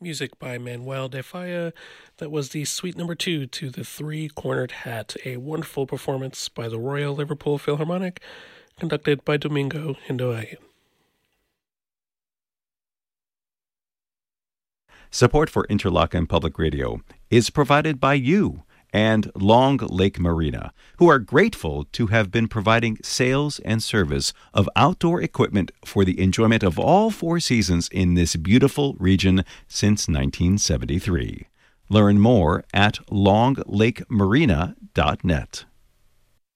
Music by Manuel de Falla. That was the suite number 2 to The Three-Cornered Hat, a wonderful performance by the Royal Liverpool Philharmonic, conducted by Domingo Hindoayan. Support for Interlochen Public Radio is provided by you and Long Lake Marina, who are grateful to have been providing sales and service of outdoor equipment for the enjoyment of all 4 seasons in this beautiful region since 1973. Learn more at longlakemarina.net.